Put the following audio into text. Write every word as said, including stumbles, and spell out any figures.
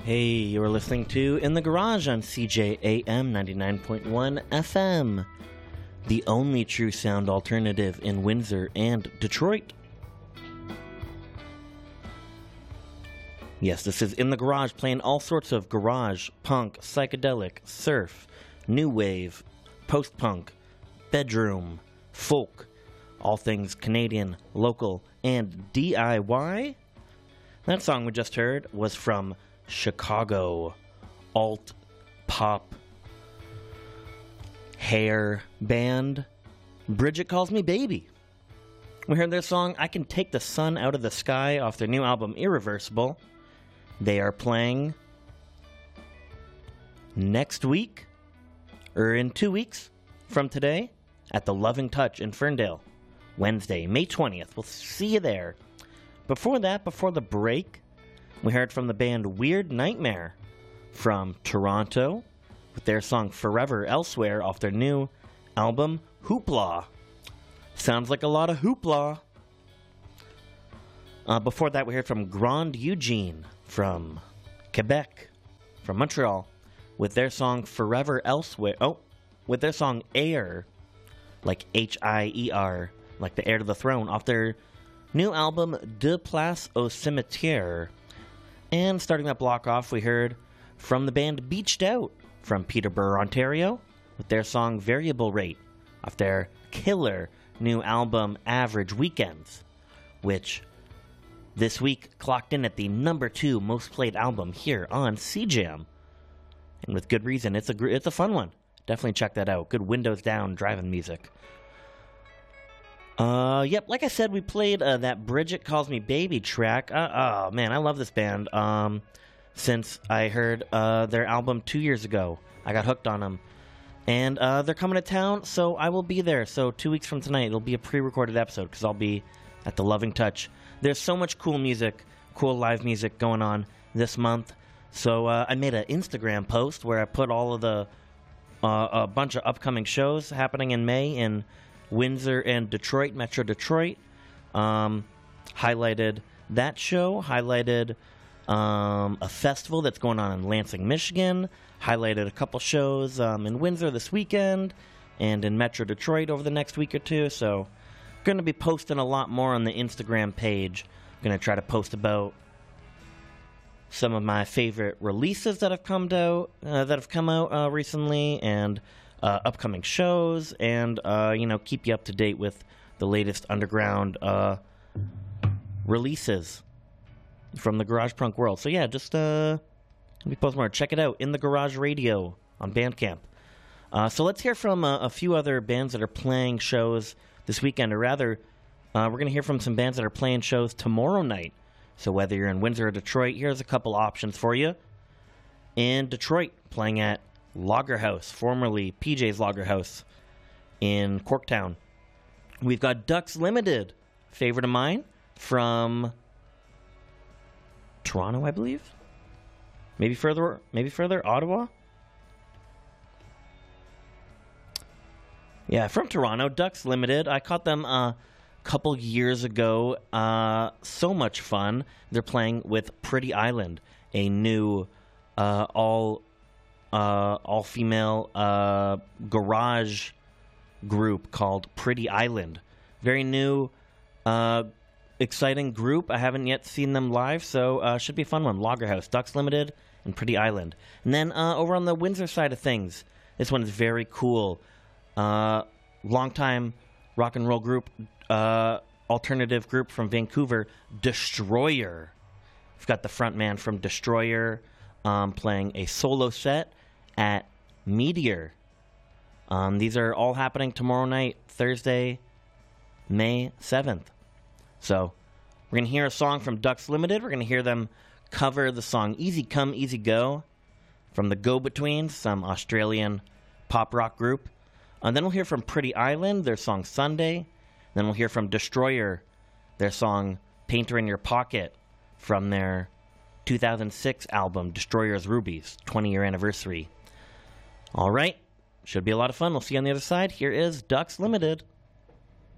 Hey, you're listening to In the Garage on C J A M ninety-nine point one F M, the only true sound alternative in Windsor and Detroit. Yes, this is In the Garage, playing all sorts of garage, punk, psychedelic, surf, new wave, post-punk, bedroom, folk, all things Canadian, local, and D I Y. That song we just heard was from Chicago alt pop hair band Bridget Calls Me Baby. We heard their song I Can Take the Sun Out of the Sky off their new album Irreversible. They are playing next week, or in two weeks from today, at the Loving Touch in Ferndale, Wednesday, May twentieth. We'll see you there. Before that, before the break, we heard from the band Weird Nightmare from Toronto with their song Forever Elsewhere off their new album Hoopla. Sounds like a lot of hoopla. Uh, before that, we heard from Grand Eugene from Quebec, from Montreal, with their song Forever Elsewhere. Oh, with their song Air, like H I E R, like the heir to the throne, off their new album De Place au Cimetière. And starting that block off, we heard from the band Beached Out from Peterborough, Ontario, with their song Variable Rate off their killer new album Average Weekends, which this week clocked in at the number two most played album here on C Jam. And with good reason. It's a it's a fun one. Definitely check that out. Good windows down driving music. Uh, yep, like I said, we played uh, that Bridget Calls Me Baby track. Uh, oh, man, I love this band. Um, since I heard uh, their album two years ago. I got hooked on them. And uh, they're coming to town, so I will be there. So two weeks from tonight, it'll be a pre-recorded episode, because I'll be at the Loving Touch. There's so much cool music, cool live music going on this month. So uh, I made an Instagram post where I put all of the, uh, a bunch of upcoming shows happening in May in Windsor and Detroit, Metro Detroit. Um, highlighted that show, highlighted um, a festival that's going on in Lansing, Michigan, highlighted a couple shows um, in Windsor this weekend and in Metro Detroit over the next week or two. So going to be posting a lot more on the Instagram page. Going to try to post about some of my favorite releases that have come out, uh, that have come out uh, recently, and Uh, upcoming shows, and, uh, you know, keep you up to date with the latest underground uh, releases from the garage punk world. So, yeah, just uh, let me post more. Check it out, In the Garage Radio on Bandcamp. Uh, so let's hear from uh, a few other bands that are playing shows this weekend, or rather, uh, we're going to hear from some bands that are playing shows tomorrow night. So whether you're in Windsor or Detroit, here's a couple options for you. In Detroit, playing at Lager House, formerly P J's Lager House in Corktown. We've got Ducks Limited, favorite of mine, from Toronto, I believe. Maybe further, maybe further, Ottawa. Yeah, from Toronto, Ducks Limited. I caught them a couple years ago. Uh, so much fun. They're playing with Pretty Island, a new uh, all. Uh, all-female uh, garage group called Pretty Island. Very new, uh, exciting group. I haven't yet seen them live, so uh, should be a fun one. Lager House, Ducks Limited, and Pretty Island. And then uh, over on the Windsor side of things, this one is very cool. Uh, longtime rock and roll group, uh, alternative group from Vancouver, Destroyer. We've got the front man from Destroyer um, playing a solo set at Meteor. Um, these are all happening tomorrow night, Thursday, May seventh. So we're going to hear a song from Ducks Limited. We're going to hear them cover the song Easy Come, Easy Go from the Go-Betweens, some Australian pop rock group. And then we'll hear from Pretty Island, their song Sunday. Then we'll hear from Destroyer, their song Painter in Your Pocket from their two thousand six album Destroyer's Rubies, twenty-year anniversary. All right, should be a lot of fun. We'll see you on the other side. Here is Ducks Limited.